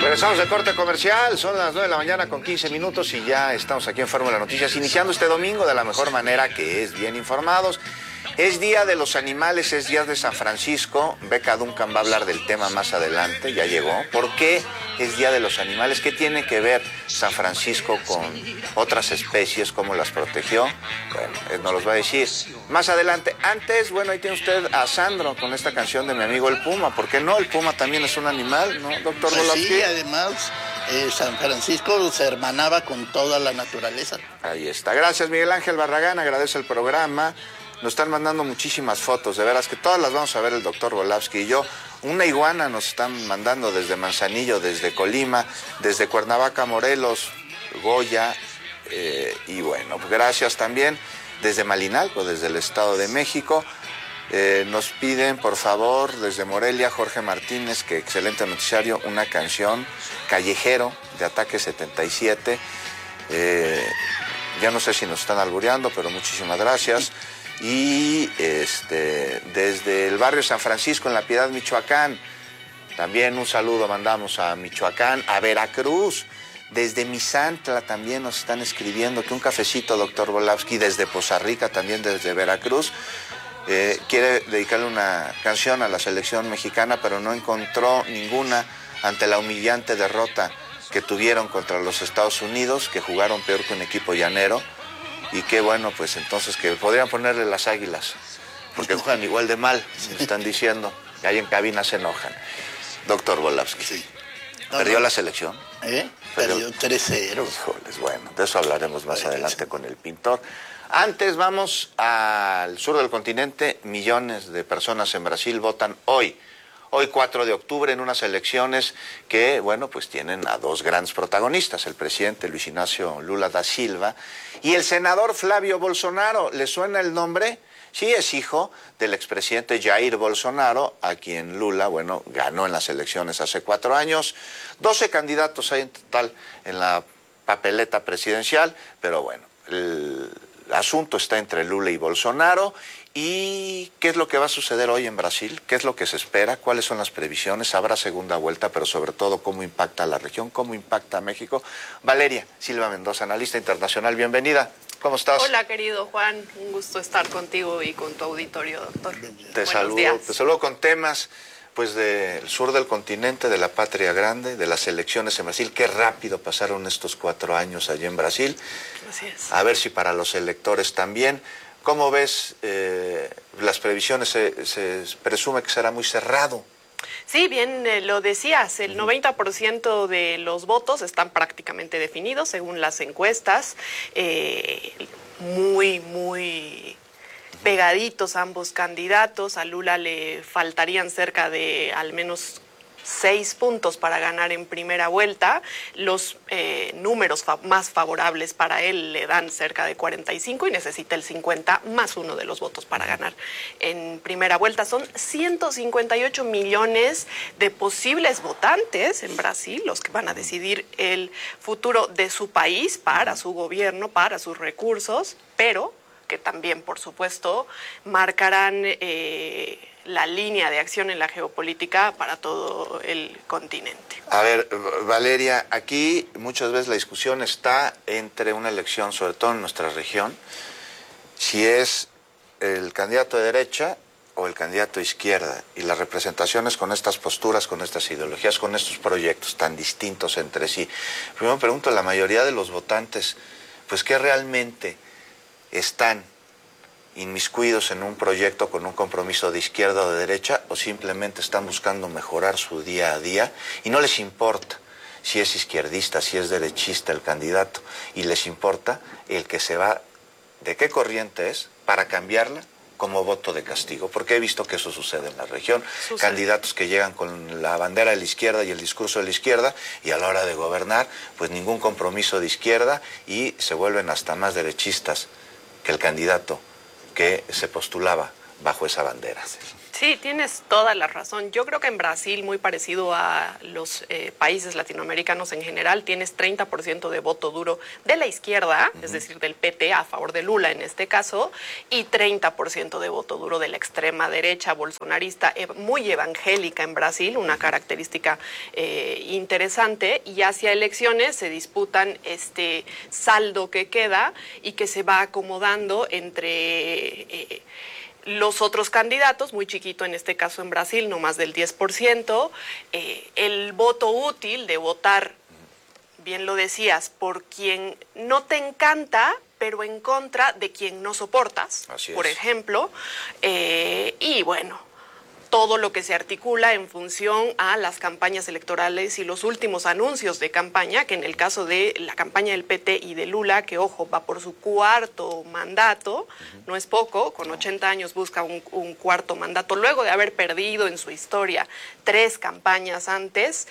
Regresamos de corte comercial, son las 9 de la mañana con 15 minutos y ya estamos aquí en Fórmula Noticias, iniciando este domingo de la mejor manera, que es bien informados. Es Día de los Animales, es Día de San Francisco. Beca Duncan va a hablar del tema más adelante, ya llegó. ¿Por qué es Día de los Animales? ¿Qué tiene que ver San Francisco con otras especies? ¿Cómo las protegió? Bueno, nos los va a decir más adelante. Antes, bueno, ahí tiene usted a Sandro con esta canción de mi amigo el Puma. ¿Por qué no? El Puma también es un animal, ¿no, doctor Volapsky? Sí, además San Francisco se hermanaba con toda la naturaleza. Ahí está. Gracias, Miguel Ángel Barragán, agradece el programa. Nos están mandando muchísimas fotos, de veras que todas las vamos a ver el doctor Volapsky y yo. Una iguana nos están mandando desde Manzanillo, desde Colima, desde Cuernavaca, Morelos, Goya, y bueno, pues gracias también desde Malinalco, desde el Estado de México. Nos piden, por favor, desde Morelia, Jorge Martínez, que excelente noticiario, una canción, Callejero, de Ataque 77. Ya no sé si nos están albureando, pero muchísimas gracias. Y desde el barrio San Francisco, en La Piedad, Michoacán, también un saludo mandamos a Michoacán, a Veracruz. Desde Misantla también nos están escribiendo que un cafecito, doctor Volapsky, desde Poza Rica, también desde Veracruz. Quiere dedicarle una canción a la selección mexicana, pero no encontró ninguna ante la humillante derrota que tuvieron contra los Estados Unidos, que jugaron peor que un equipo llanero. Y qué bueno, pues entonces que podrían ponerle las Águilas, porque juegan igual de mal, me están diciendo. Ahí en cabina se enojan. Doctor Volapsky, sí. ¿Perdió la selección? Perdió 3-0. Híjoles, bueno, de eso hablaremos más adelante con el pintor. Antes vamos al sur del continente. Millones de personas en Brasil votan hoy 4 de octubre, en unas elecciones que, bueno, pues tienen a dos grandes protagonistas, el presidente Luis Inácio Lula da Silva y el senador Flavio Bolsonaro. ¿Le suena el nombre? Sí, es hijo del expresidente Jair Bolsonaro, a quien Lula, bueno, ganó en las elecciones hace 4 años. 12 candidatos hay en total en la papeleta presidencial, pero bueno, el asunto está entre Lula y Bolsonaro. ¿Y qué es lo que va a suceder hoy en Brasil? ¿Qué es lo que se espera? ¿Cuáles son las previsiones? ¿Habrá segunda vuelta? Pero sobre todo, ¿cómo impacta a la región? ¿Cómo impacta a México? Valeria Silva Mendoza, analista internacional, bienvenida. ¿Cómo estás? Hola, querido Juan. Un gusto estar contigo y con tu auditorio, doctor. Te saludo con temas pues del sur del continente, de la patria grande, de las elecciones en Brasil. Qué rápido pasaron estos 4 años allí en Brasil. Así es. A ver si para los electores también. ¿Cómo ves las previsiones? Se presume que será muy cerrado. Sí, bien lo decías, el 90% de los votos están prácticamente definidos según las encuestas, muy pegaditos ambos candidatos. A Lula le faltarían cerca de al menos 6 puntos para ganar en primera vuelta. Los números más favorables para él le dan cerca de 45 y necesita el 50 más 1 de los votos para ganar en primera vuelta. Son 158 millones de posibles votantes en Brasil los que van a decidir el futuro de su país, para su gobierno, para sus recursos, pero que también, por supuesto, marcarán la línea de acción en la geopolítica para todo el continente. A ver, Valeria, aquí muchas veces la discusión está entre una elección, sobre todo en nuestra región, si es el candidato de derecha o el candidato de izquierda, y las representaciones con estas posturas, con estas ideologías, con estos proyectos tan distintos entre sí. Primero me pregunto, la mayoría de los votantes, pues, ¿qué realmente están inmiscuidos en un proyecto con un compromiso de izquierda o de derecha, o simplemente están buscando mejorar su día a día y no les importa si es izquierdista, si es derechista el candidato, y les importa el que se va, de qué corriente es, para cambiarla como voto de castigo? Porque he visto que eso sucede en la región. Candidatos que llegan con la bandera de la izquierda y el discurso de la izquierda, y a la hora de gobernar, pues ningún compromiso de izquierda, y se vuelven hasta más derechistas que el candidato que se postulaba bajo esa bandera. Sí, tienes toda la razón. Yo creo que en Brasil, muy parecido a los países latinoamericanos en general, tienes 30% de voto duro de la izquierda, es decir, del PT a favor de Lula en este caso, y 30% de voto duro de la extrema derecha bolsonarista, muy evangélica en Brasil, una característica interesante, y hacia elecciones se disputan este saldo que queda y que se va acomodando entre los otros candidatos, muy chiquito en este caso en Brasil, no más del 10%, el voto útil de votar, bien lo decías, por quien no te encanta, pero en contra de quien no soportas, por ejemplo, y bueno, todo lo que se articula en función a las campañas electorales y los últimos anuncios de campaña, que en el caso de la campaña del PT y de Lula, que ojo, va por su cuarto mandato, no es poco, con 80 años busca un cuarto mandato, luego de haber perdido en su historia 3 campañas antes,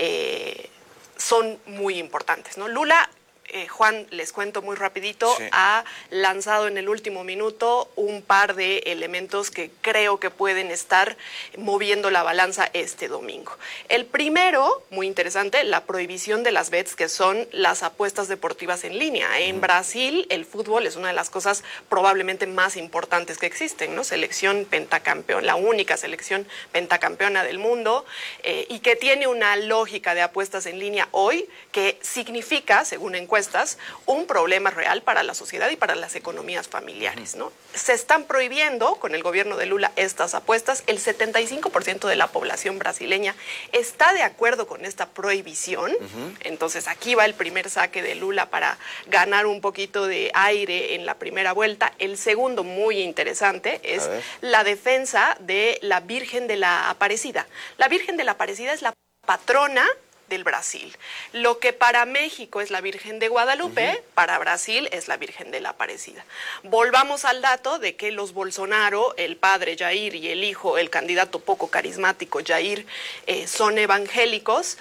son muy importantes, ¿no? Lula, Juan, les cuento muy rapidito, sí, ha lanzado en el último minuto un par de elementos que creo que pueden estar moviendo la balanza este domingo. El primero, muy interesante, la prohibición de las bets, que son las apuestas deportivas en línea. En Brasil, el fútbol es una de las cosas probablemente más importantes que existen, ¿no? Selección pentacampeona, la única selección pentacampeona del mundo, y que tiene una lógica de apuestas en línea hoy que significa, según encuestas, un problema real para la sociedad y para las economías familiares, ¿no? Se están prohibiendo con el gobierno de Lula estas apuestas. El 75% de la población brasileña está de acuerdo con esta prohibición. Entonces aquí va el primer saque de Lula para ganar un poquito de aire en la primera vuelta. El segundo, muy interesante, es la defensa de la Virgen de la Aparecida. La Virgen de la Aparecida es la patrona del Brasil. Lo que para México es la Virgen de Guadalupe, para Brasil es la Virgen de la Aparecida. Volvamos al dato de que los Bolsonaro, el padre Jair y el hijo, el candidato poco carismático Jair, son evangélicos.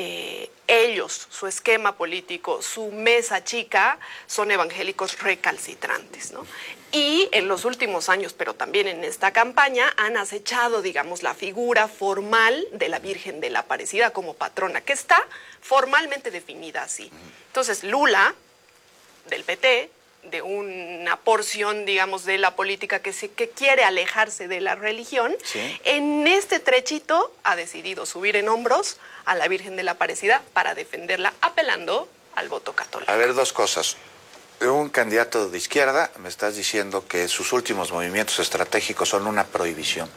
Ellos, su esquema político, su mesa chica, son evangélicos recalcitrantes, ¿no? Y en los últimos años, pero también en esta campaña, han acechado, digamos, la figura formal de la Virgen de la Aparecida como patrona, que está formalmente definida así. Entonces, Lula, del PT, de una porción, digamos, de la política que quiere alejarse de la religión, ¿sí?, en este trechito ha decidido subir en hombros a la Virgen de la Aparecida para defenderla, apelando al voto católico. A ver, 2 cosas. Un candidato de izquierda, me estás diciendo que sus últimos movimientos estratégicos son una prohibición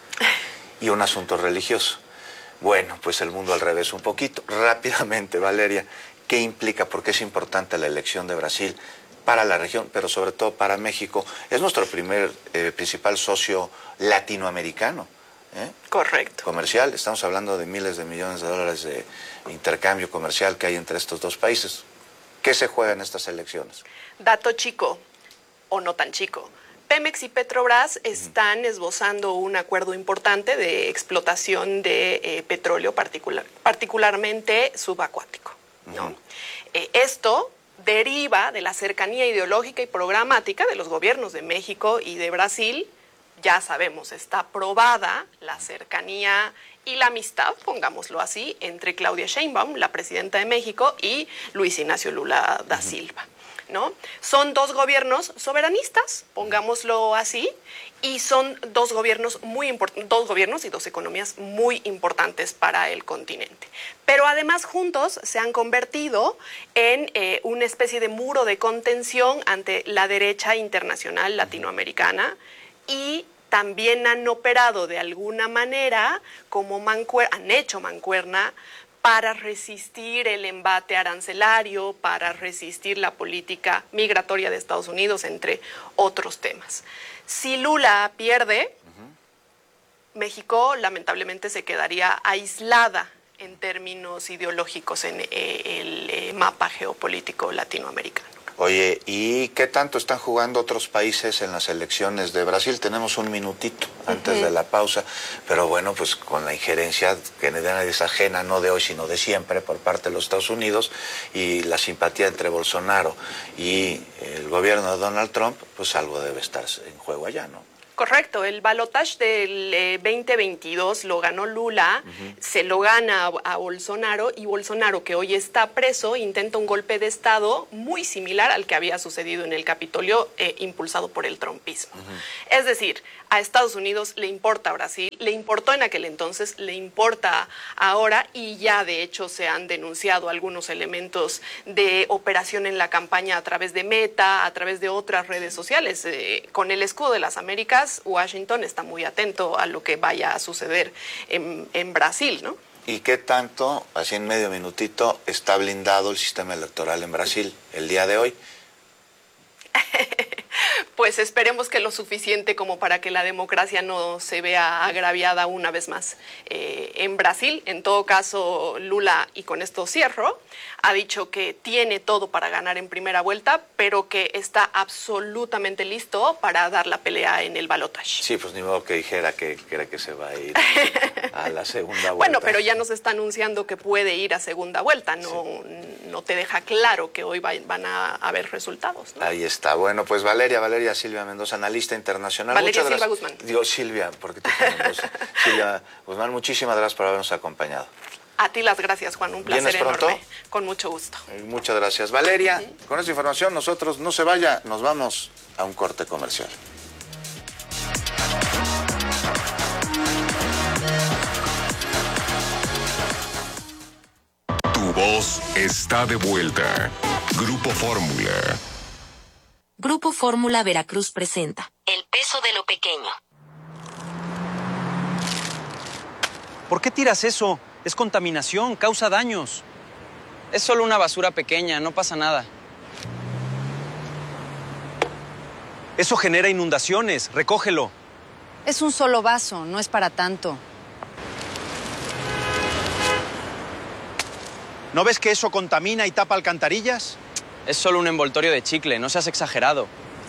y un asunto religioso. Bueno, pues el mundo al revés un poquito. Rápidamente, Valeria, ¿qué implica? ¿Por qué es importante la elección de Brasil para la región, pero sobre todo para México? Es nuestro principal socio latinoamericano. Correcto. Comercial, estamos hablando de miles de millones de dólares de intercambio comercial que hay entre estos 2 países. ¿Qué se juega en estas elecciones? Dato chico, o no tan chico. Pemex y Petrobras están esbozando un acuerdo importante de explotación de petróleo, particularmente subacuático, ¿no? Esto deriva de la cercanía ideológica y programática de los gobiernos de México y de Brasil. Ya sabemos, está probada la cercanía y la amistad, pongámoslo así, entre Claudia Sheinbaum, la presidenta de México, y Luis Ignacio Lula da Silva, ¿no? Son 2 gobiernos soberanistas, pongámoslo así, y son 2 gobiernos y 2 economías muy importantes para el continente. Pero además juntos se han convertido en una especie de muro de contención ante la derecha internacional latinoamericana, y también han operado de alguna manera como han hecho mancuerna para resistir el embate arancelario, para resistir la política migratoria de Estados Unidos, entre otros temas. Si Lula pierde, México lamentablemente se quedaría aislada en términos ideológicos en el mapa geopolítico latinoamericano. Oye, ¿y qué tanto están jugando otros países en las elecciones de Brasil? Tenemos un minutito antes de la pausa, pero bueno, pues con la injerencia que nadie es ajena, no de hoy, sino de siempre, por parte de los Estados Unidos, y la simpatía entre Bolsonaro y el gobierno de Donald Trump, pues algo debe estar en juego allá, ¿no? correcto. El balotaje del 2022 lo ganó Lula, se lo gana a Bolsonaro, y Bolsonaro, que hoy está preso, intenta un golpe de Estado muy similar al que había sucedido en el Capitolio, impulsado por el trumpismo. Es decir, a Estados Unidos le importa Brasil, le importó en aquel entonces, le importa ahora, y ya de hecho se han denunciado algunos elementos de operación en la campaña a través de Meta, a través de otras redes sociales. Con el escudo de las Américas, Washington está muy atento a lo que vaya a suceder en Brasil, ¿no? ¿Y qué tanto, así en medio minutito, está blindado el sistema electoral en Brasil el día de hoy? Pues esperemos que lo suficiente como para que la democracia no se vea agraviada una vez más. En Brasil, en todo caso, Lula, y con esto cierro, ha dicho que tiene todo para ganar en primera vuelta, pero que está absolutamente listo para dar la pelea en el balotaje. Sí, pues ni modo que dijera que cree que se va a ir a la segunda vuelta. Bueno, pero ya nos está anunciando que puede ir a segunda vuelta, no te deja claro que hoy van a haber resultados, ¿no? Ahí está. Bueno, pues Valeria Silvia Mendoza, analista internacional. Valeria Silva Guzmán. Digo Silvia, porque tú Mendoza. Silvia Guzmán, muchísimas gracias por habernos acompañado. A ti las gracias, Juan, un placer enorme. ¿Vienes pronto? Con mucho gusto. Muchas gracias. Valeria, con esta información nosotros no se vaya, nos vamos a un corte comercial. Tu voz está de vuelta. Grupo Fórmula. Grupo Fórmula Veracruz presenta El peso de lo pequeño. ¿Por qué tiras eso? Es contaminación, causa daños. Es solo una basura pequeña, no pasa nada. Eso genera inundaciones, recógelo. Es un solo vaso, no es para tanto. ¿No ves que eso contamina y tapa alcantarillas? Es solo un envoltorio de chicle, no seas exagerado.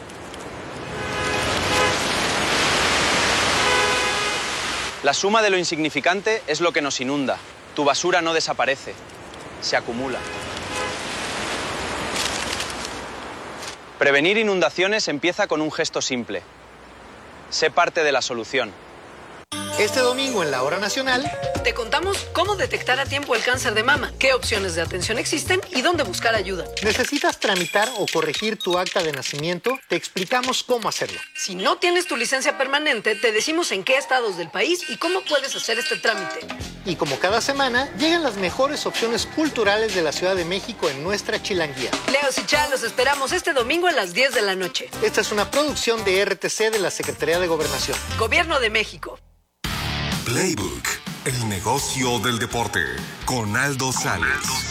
La suma de lo insignificante es lo que nos inunda. Tu basura no desaparece, se acumula. Prevenir inundaciones empieza con un gesto simple. Sé parte de la solución. Este domingo en la Hora Nacional te contamos cómo detectar a tiempo el cáncer de mama, qué opciones de atención existen y dónde buscar ayuda. ¿Necesitas tramitar o corregir tu acta de nacimiento? Te explicamos cómo hacerlo. Si no tienes tu licencia permanente, te decimos en qué estados del país y cómo puedes hacer este trámite. Y como cada semana, llegan las mejores opciones culturales de la Ciudad de México en nuestra Chilanguía. Leos y Chá, los esperamos este domingo a las 10 de la noche. Esta es una producción de RTC de la Secretaría de Gobernación. Gobierno de México. Playbook, el negocio del deporte, con Aldo Sales.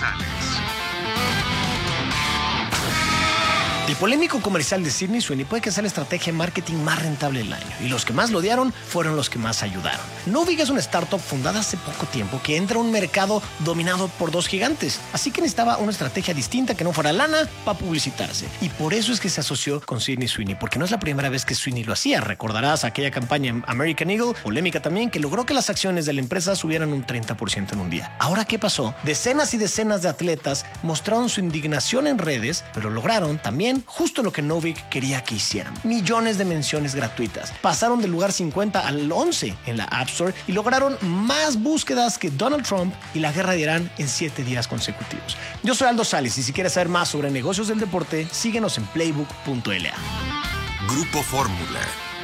El polémico comercial de Sydney Sweeney puede que sea la estrategia de marketing más rentable del año, y los que más lo odiaron fueron los que más ayudaron. Novig es una startup fundada hace poco tiempo que entra a un mercado dominado por dos gigantes, así que necesitaba una estrategia distinta que no fuera lana para publicitarse, y por eso es que se asoció con Sydney Sweeney, porque no es la primera vez que Sweeney lo hacía. Recordarás aquella campaña en American Eagle, polémica también, que logró que las acciones de la empresa subieran un 30% en un día. Ahora, ¿qué pasó? Decenas y decenas de atletas mostraron su indignación en redes, pero lograron también justo lo que Novig quería que hicieran: millones de menciones gratuitas. Pasaron del lugar 50 al 11 en la App Store y lograron más búsquedas que Donald Trump y la guerra de Irán en 7 días consecutivos. Yo soy Aldo Sales, y si quieres saber más sobre negocios del deporte, síguenos en playbook.la. Grupo Fórmula.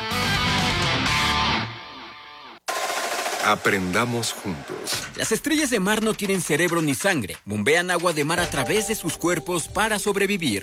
Aprendamos juntos. Las estrellas de mar no tienen cerebro ni sangre. Bombean agua de mar a través de sus cuerpos para sobrevivir.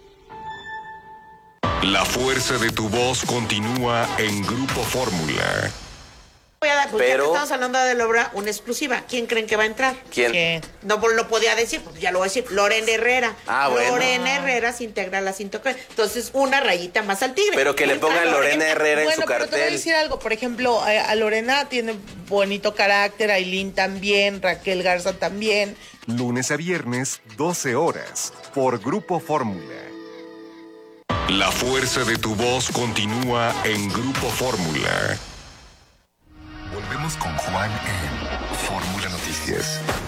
La fuerza de tu voz continúa en Grupo Fórmula. Voy a dar, pues ya que estamos hablando de la obra, una exclusiva. ¿Quién creen que va a entrar? ¿Quién? No lo podía decir, pues ya lo voy a decir. Lorena Herrera. Bueno. Lorena Herrera se integra a la 100. Entonces, una rayita más al tigre. Pero que le pongan Lorena Herrera en su cartel. Bueno, pero te voy a decir algo. Por ejemplo, a Lorena tiene bonito carácter, Ailín también, Raquel Garza también. Lunes a viernes, 12 horas, por Grupo Fórmula. La fuerza de tu voz continúa en Grupo Fórmula. Volvemos con Juan en Fórmula Noticias.